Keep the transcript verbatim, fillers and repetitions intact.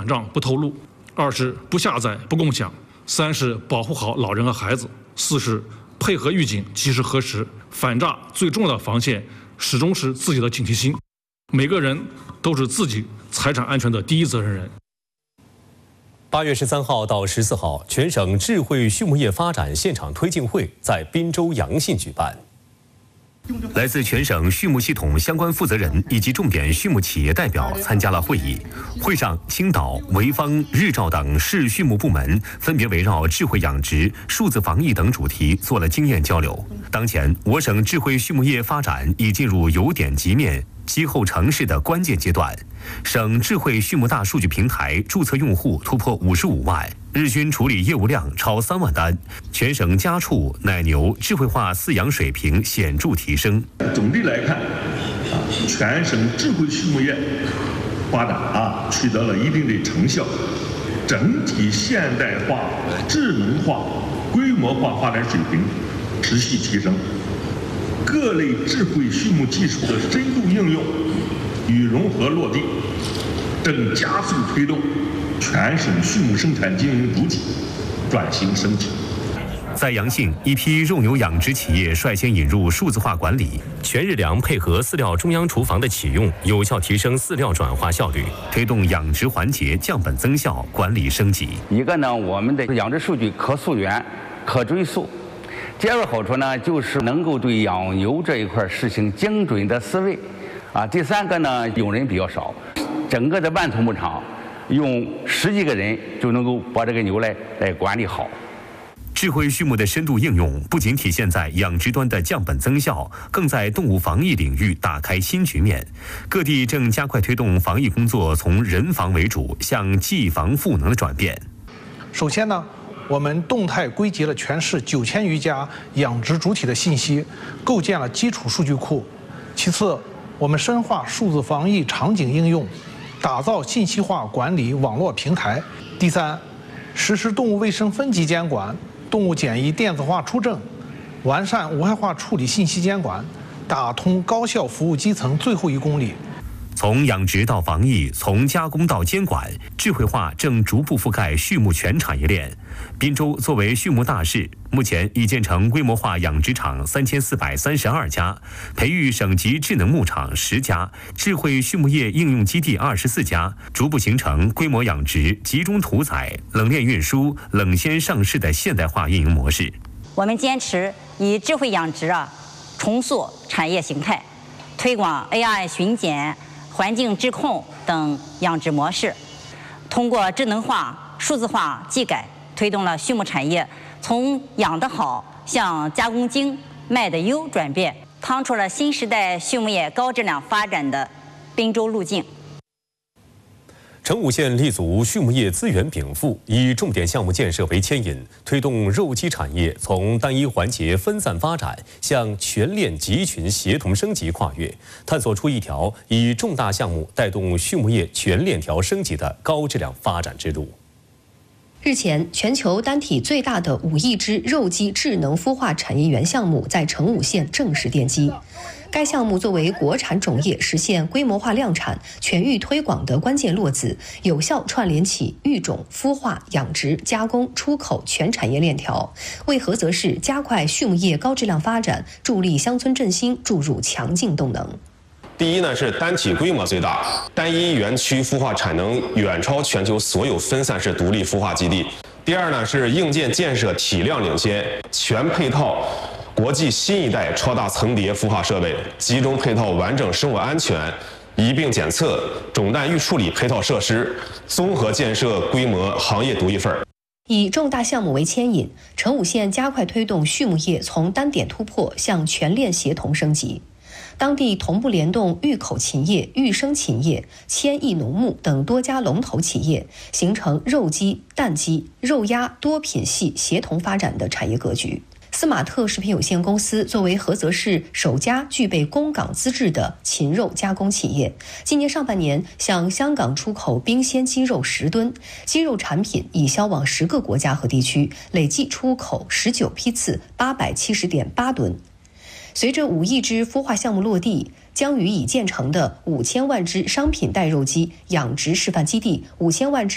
账不透露；二是不下载不共享；三是保护好老人和孩子；四是配合预警及时核实。反诈最重要的防线始终是自己的警惕心，每个人都是自己财产安全的第一责任人。 八月十三号到十四号，全省智慧畜牧业发展现场推进会在滨州阳信举办。来自全省畜牧系统相关负责人以及重点畜牧企业代表参加了会议。会上，青岛、潍坊、日照等市畜牧部门分别围绕智慧养殖、数字防疫等主题做了经验交流。当前，我省智慧畜牧业发展已进入由点及面、积后成市的关键阶段。省智慧畜牧大数据平台注册用户突破五十五万，日均处理业务量超三万单，全省家畜、奶牛智慧化饲养水平显著提升。 总的来看，啊，全省智慧畜牧业发展啊取得了一定的成效，整体现代化、智能化、规模化发展水平持续提升，各类智慧畜牧技术的深度应用与融合落地，正加速推动全省畜牧生产经营主体转型升级。 在阳信，一批肉牛养殖企业率先引入数字化管理，全日粮配合饲料中央厨房的启用，有效提升饲料转化效率，推动养殖环节降本增效、管理升级。 一个呢，我们的养殖数据可溯源、可追溯；第二个好处呢，就是能够对养牛这一块实行精准的饲喂。啊，第三个呢，用人比较少，整个的万头牧场用十几个人就能够把这个牛来来管理好。 智慧畜牧的深度应用不仅体现在养殖端的降本增效，更在动物防疫领域打开新局面。各地正加快推动防疫工作从人防为主向技防赋能的转变。 首先呢，我们动态归集了全市九千余家养殖主体的信息，构建了基础数据库。其次，我们深化数字防疫场景应用，打造信息化管理网络平台。第三，实施动物卫生分级监管，动物检疫电子化出证，完善无害化处理信息监管，打通高效服务基层最后一公里。 从养殖到防疫，从加工到监管，智慧化正逐步覆盖畜牧全产业链。滨州作为畜牧大市，目前已建成规模化养殖场三千四百三十二家，培育省级智能牧场十家，智慧畜牧业应用基地二十四家，逐步形成规模养殖、集中屠宰、冷链运输、冷鲜上市的现代化运营模式。 我们坚持以智慧养殖啊，重塑产业形态，推广 A I 巡检、环境质控等养殖模式，通过智能化、数字化技改，推动了畜牧产业从养得好向加工精、卖得优转变，趟出了新时代畜牧业高质量发展的滨州路径。 成武县立足畜牧业资源禀赋，以重点项目建设为牵引，推动肉鸡产业从单一环节分散发展向全链集群协同升级跨越，探索出一条以重大项目带动畜牧业全链条升级的高质量发展之路。 日前，全球单体最大的五亿只肉鸡智能孵化产业园项目在成武县正式奠基。该项目作为国产种业实现规模化量产、全域推广的关键落子，有效串联起育种、孵化、养殖、加工、出口全产业链条，为菏泽市加快畜牧业高质量发展、助力乡村振兴注入强劲动能。 第一呢是单体规模最大，单一园区孵化产能远超全球所有分散式独立孵化基地。第二呢是硬件建设体量领先，全配套国际新一代超大层叠孵化设备，集中配套完整生物安全、一并检测、种蛋预处理配套设施，综合建设规模行业独一份。 以重大项目为牵引，成武县加快推动畜牧业从单点突破向全链协同升级。当地同步联动育口禽业、育生禽业、千亿农牧等多家龙头企业，形成肉鸡、蛋鸡、肉鸭多品系协同发展的产业格局。斯马特食品有限公司作为菏泽市首家具备供港资质的禽肉加工企业，今年上半年向香港出口冰鲜鸡肉十吨，鸡肉产品已销往十个国家和地区，累计出口十九批次，八百七十点八吨。随着五亿只孵化项目落地，将与已建成的五千万只商品带肉鸡养殖示范基地、五千万只